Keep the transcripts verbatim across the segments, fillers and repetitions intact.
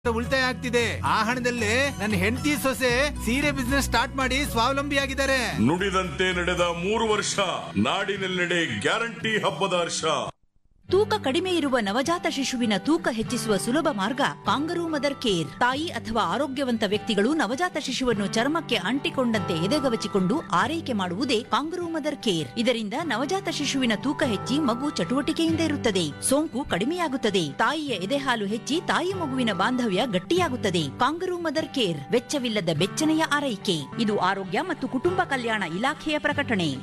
ಉಳಿತಾಯ ಆಗ್ತಿದೆ. ಆ ಹಣದಲ್ಲೇ ನನ್ನ ಹೆಂಡತಿ ಸೊಸೆ ಸೀರೆ ಬಿಸ್ನೆಸ್ ಸ್ಟಾರ್ಟ್ ಮಾಡಿ ಸ್ವಾವಲಂಬಿಯಾಗಿದ್ದಾರೆ. ನುಡಿದಂತೆ ನಡೆದ ಮೂರು ವರ್ಷ ನಾಡಿನೆಲ್ಲೆಡೆ ಗ್ಯಾರಂಟಿ ಹಬ್ಬದ ಹರ್ಷ. ತೂಕ ಕಡಿಮೆ ಇರುವ ನವಜಾತ ಶಿಶುವಿನ ತೂಕ ಹೆಚ್ಚಿಸುವ ಸುಲಭ ಮಾರ್ಗ ಕಾಂಗರೂ ಮದರ್ ಕೇರ್. ತಾಯಿ ಅಥವಾ ಆರೋಗ್ಯವಂತ ವ್ಯಕ್ತಿಗಳು ನವಜಾತ ಶಿಶುವನ್ನು ಚರ್ಮಕ್ಕೆ ಅಂಟಿಕೊಂಡಂತೆ ಎದೆಗವಚಿಕೊಂಡು ಆರೈಕೆ ಮಾಡುವುದೇ ಕಾಂಗರೂ ಮದರ್ ಕೇರ್. ಇದರಿಂದ ನವಜಾತ ಶಿಶುವಿನ ತೂಕ ಹೆಚ್ಚಿ ಮಗು ಚಟುವಟಿಕೆಯಿಂದ ಇರುತ್ತದೆ, ಸೋಂಕು ಕಡಿಮೆಯಾಗುತ್ತದೆ, ತಾಯಿಯ ಎದೆಹಾಲು ಹೆಚ್ಚಿ ತಾಯಿ ಮಗುವಿನ ಬಾಂಧವ್ಯ ಗಟ್ಟಿಯಾಗುತ್ತದೆ. ಕಾಂಗರೂ ಮದರ್ ಕೇರ್ ವೆಚ್ಚವಿಲ್ಲದ ಬೆಚ್ಚನೆಯ ಆರೈಕೆ. ಇದು ಆರೋಗ್ಯ ಮತ್ತು ಕುಟುಂಬ ಕಲ್ಯಾಣ ಇಲಾಖೆಯ ಪ್ರಕಟಣೆ.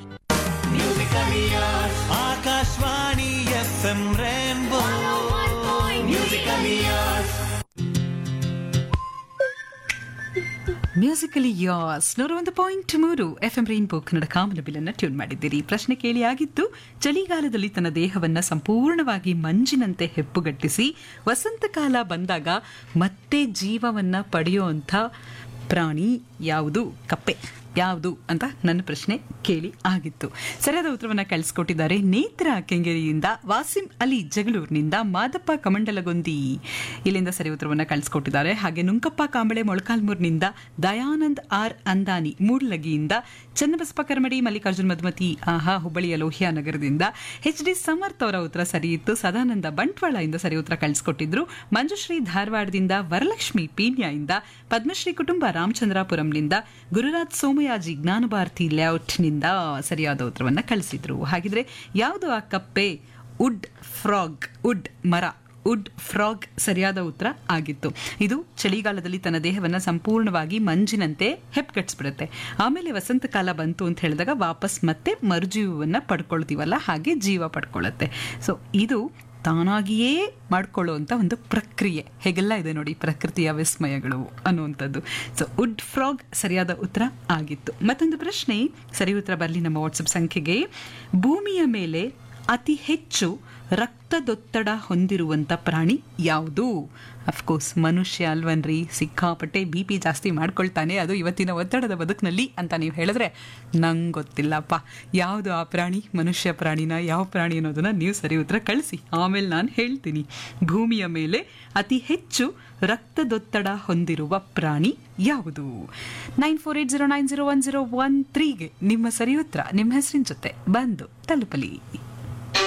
Akashvani F M rainbow musical years. Musically as ನೂರ ಒಂದು ಪಾಯಿಂಟ್ ಮೂರು F M rainbow Kannada ಕಾಮನಬಿಲ್ಲನ್ನು tune ಮಾಡಿದ್ದೀರಿ. ಪ್ರಶ್ನೆ ಕೇಳಿ ಆಗಿತ್ತು, ಚಳಿಗಾಲದಲ್ಲಿ ತನ್ನ ದೇಹವನ್ನು ಸಂಪೂರ್ಣವಾಗಿ ಮಂಜಿನಂತೆ ಹೆಪ್ಪುಗಟ್ಟಿಸಿ ವಸಂತಕಾಲ ಬಂದಾಗ ಮತ್ತೆ ಜೀವವನ್ನ ಪಡೆಯುವಂಥ ಪ್ರಾಣಿ ಯಾವುದು? ಕಪ್ಪೆ ಯಾವುದು ಅಂತ ನನ್ನ ಪ್ರಶ್ನೆ ಕೇಳಿ ಆಗಿತ್ತು. ಸರಿಯಾದ ಉತ್ತರವನ್ನು ಕಳಿಸ್ಕೊಟ್ಟಿದ್ದಾರೆ ನೇತ್ರ ಕೆಂಗೇರಿಯಿಂದ, ವಾಸಿಂ ಅಲಿ ಜಗಳೂರಿನಿಂದ, ಮಾದಪ್ಪ ಕಮಂಡಲಗೊಂದಿ ಇಲ್ಲಿಂದ ಸರಿ ಉತ್ತರವನ್ನು ಕಳಿಸ್ಕೊಟ್ಟಿದ್ದಾರೆ. ಹಾಗೆ ನುಂಕಪ್ಪ ಕಾಂಬಳೆ ಮೊಳಕಾಲ್ಮೂರಿನಿಂದ, ದಯಾನಂದ್ ಆರ್ ಅಂದಾನಿ ಮೂಡ್ಲಗಿಯಿಂದ, ಚನ್ನಬಸಪ್ಪ ಕರ್ಮಡಿ, ಮಲ್ಲಿಕಾರ್ಜುನ್ ಮಧುಮತಿ ಆಹಾ ಹುಬ್ಬಳ್ಳಿಯ ಲೋಹಿಯಾ ನಗರದಿಂದ, ಎಚ್ ಡಿ ಸಮರ್ಥ್ ಅವರ ಉತ್ತರ ಸರಿ ಇತ್ತು. ಸದಾನಂದ ಬಂಟ್ವಾಳ ಇಂದ ಸರಿ ಉತ್ತರ ಕಳಿಸ್ಕೊಟ್ಟಿದ್ರು. ಮಂಜುಶ್ರೀ ಧಾರವಾಡದಿಂದ, ವರಲಕ್ಷ್ಮಿ ಪೀಣ್ಯ ಇಂದ, ಪದ್ಮಶ್ರೀ ಕುಟುಂಬ ರಾಮಚಂದ್ರಾಪುರಂನಿಂದ, ಗುರುರಾಜ್ ಸೋಮಯಾಜಿ ಜ್ಞಾನಭಾರತಿ ಲೇಔಟ್ನಿಂದ ಸರಿಯಾದ ಉತ್ತರವನ್ನು ಕಳಿಸಿದ್ರು. ಹಾಗಿದ್ರೆ ಯಾವುದು ಆ ಕಪ್ಪೆ? ವುಡ್ ಫ್ರಾಗ್, ವುಡ್ ಮರ, ವುಡ್ ಫ್ರಾಗ್ ಸರಿಯಾದ ಉತ್ತರ ಆಗಿತ್ತು. ಇದು ಚಳಿಗಾಲದಲ್ಲಿ ತನ್ನ ದೇಹವನ್ನು ಸಂಪೂರ್ಣವಾಗಿ ಮಂಜಿನಂತೆ ಹೆಪ್ಪುಗಟ್ಟಿಸ್ಬಿಡುತ್ತೆ. ಆಮೇಲೆ ವಸಂತಕಾಲ ಬಂತು ಅಂತ ಹೇಳಿದಾಗ ವಾಪಸ್ ಮತ್ತೆ ಮರುಜೀವವನ್ನು ಪಡ್ಕೊಳ್ತೀವಲ್ಲ, ಹಾಗೆ ಜೀವ ಪಡ್ಕೊಳ್ಳುತ್ತೆ. ಸೊ ಇದು ತಾನಾಗಿಯೇ ಮಾಡ್ಕೊಳ್ಳುವಂಥ ಒಂದು ಪ್ರಕ್ರಿಯೆ. ಹೇಗೆಲ್ಲ ಇದೆ ನೋಡಿ ಪ್ರಕೃತಿಯ ವಿಸ್ಮಯಗಳು ಅನ್ನುವಂಥದ್ದು. ಸೊ ವುಡ್ ಫ್ರಾಗ್ ಸರಿಯಾದ ಉತ್ತರ ಆಗಿತ್ತು. ಮತ್ತೊಂದು ಪ್ರಶ್ನೆ, ಸರಿ ಉತ್ತರ ಬರಲಿ ನಮ್ಮ ವಾಟ್ಸಪ್ ಸಂಖ್ಯೆಗೆ. ಭೂಮಿಯ ಮೇಲೆ ಅತಿ ಹೆಚ್ಚು ರಕ್ತದೊತ್ತಡ ಹೊಂದಿರುವಂಥ ಪ್ರಾಣಿ ಯಾವುದು? ಅಫ್ಕೋರ್ಸ್ ಮನುಷ್ಯ ಅಲ್ವನ್ರಿ. ಸಿಕ್ಕಾಪಟ್ಟೆ ಬಿ ಪಿ ಜಾಸ್ತಿ ಮಾಡ್ಕೊಳ್ತಾನೆ, ಅದು ಇವತ್ತಿನ ಒತ್ತಡದ ಬದುಕಿನಲ್ಲಿ ಅಂತ ನೀವು ಹೇಳಿದ್ರೆ ನಂಗೆ ಗೊತ್ತಿಲ್ಲಪ್ಪ ಯಾವುದು ಆ ಪ್ರಾಣಿ. ಮನುಷ್ಯ ಪ್ರಾಣಿನ ಯಾವ ಪ್ರಾಣಿ ಅನ್ನೋದನ್ನ ನೀವು ಸರಿ ಉತ್ತರ ಕಳಿಸಿ, ಆಮೇಲೆ ನಾನು ಹೇಳ್ತೀನಿ. ಭೂಮಿಯ ಮೇಲೆ ಅತಿ ಹೆಚ್ಚು ರಕ್ತದೊತ್ತಡ ಹೊಂದಿರುವ ಪ್ರಾಣಿ ಯಾವುದು? Nine four eight zero nine zero one zero one ತ್ರೀಗೆ ನಿಮ್ಮ ಸರಿ ಉತ್ತರ ನಿಮ್ಮ ಹೆಸರಿನ ಜೊತೆ ಬಂದು ತಲುಪಲಿ.